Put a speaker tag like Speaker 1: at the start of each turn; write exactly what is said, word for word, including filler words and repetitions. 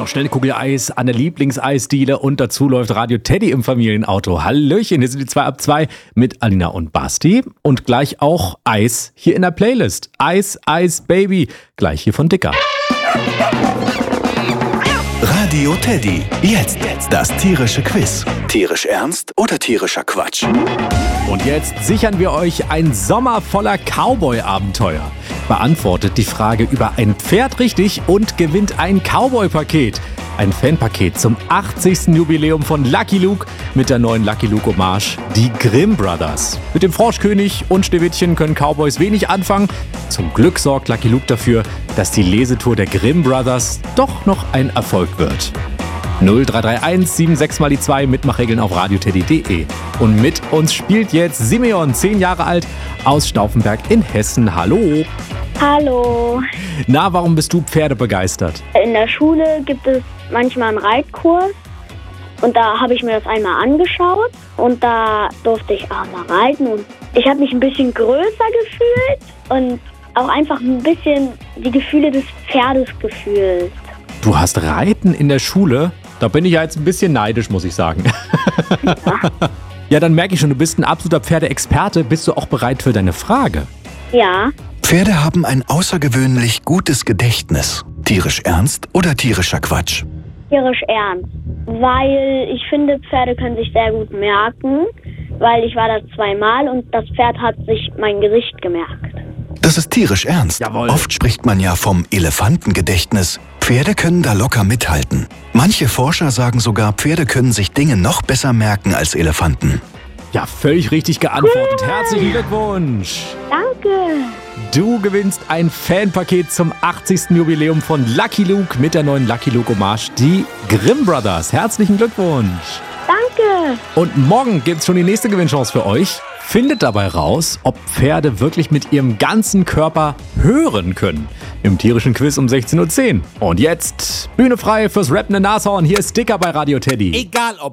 Speaker 1: noch schnell eine Kugel Eis an der Lieblingseisdiele und dazu läuft Radio Teddy im Familienauto. Hallöchen, hier sind die zwei ab zwei mit Alina und Basti und gleich auch Eis hier in der Playlist. Eis, Eis, Baby, gleich hier von Dicker.
Speaker 2: Radio Teddy, jetzt das tierische Quiz. Tierisch ernst oder tierischer Quatsch?
Speaker 1: Und jetzt sichern wir euch ein Sommer voller Cowboy-Abenteuer. Beantwortet die Frage über ein Pferd richtig und gewinnt ein Cowboy-Paket. Ein Fanpaket zum achtzigsten Jubiläum von Lucky Luke mit der neuen Lucky Luke Hommage, die Grimm Brothers. Mit dem Froschkönig und Schneewittchen können Cowboys wenig anfangen. Zum Glück sorgt Lucky Luke dafür, dass die Lesetour der Grimm Brothers doch noch ein Erfolg wird. null drei drei eins sieben sechs mal die zwei, Mitmachregeln auf radioteddy punkt de. Und mit uns spielt jetzt Simeon, zehn Jahre alt, aus Stauffenberg in Hessen. Hallo.
Speaker 3: Hallo.
Speaker 1: Na, warum bist du pferdebegeistert?
Speaker 3: In der Schule gibt es manchmal einen Reitkurs und da habe ich mir das einmal angeschaut und da durfte ich auch mal reiten und ich habe mich ein bisschen größer gefühlt und auch einfach ein bisschen die Gefühle des Pferdes gefühlt.
Speaker 1: Du hast Reiten in der Schule? Da bin ich ja jetzt ein bisschen neidisch, muss ich sagen.
Speaker 3: Ja,
Speaker 1: Ja, dann merke ich schon, du bist ein absoluter Pferdeexperte. Bist du auch bereit für deine Frage?
Speaker 3: ja.
Speaker 2: Pferde haben ein außergewöhnlich gutes Gedächtnis. Tierisch ernst oder tierischer Quatsch?
Speaker 3: Tierisch ernst, weil ich finde, Pferde können sich sehr gut merken, weil ich war da zweimal und das Pferd hat sich mein Gesicht gemerkt.
Speaker 2: Das ist tierisch ernst.
Speaker 1: Jawohl.
Speaker 2: Oft spricht man ja vom Elefantengedächtnis. Pferde können da locker mithalten. Manche Forscher sagen sogar, Pferde können sich Dinge noch besser merken als Elefanten.
Speaker 1: Ja, völlig richtig geantwortet. Herzlichen Glückwunsch.
Speaker 3: Danke.
Speaker 1: Du gewinnst ein Fanpaket zum achtzigsten Jubiläum von Lucky Luke mit der neuen Lucky Luke Hommage, die Grimm Brothers. Herzlichen Glückwunsch.
Speaker 3: Danke.
Speaker 1: Und morgen gibt's schon die nächste Gewinnchance für euch. Findet dabei raus, ob Pferde wirklich mit ihrem ganzen Körper hören können. Im tierischen Quiz um sechzehn Uhr zehn. Und jetzt Bühne frei fürs rappende Nashorn. Hier ist Dicker bei Radio Teddy.
Speaker 4: Egal ob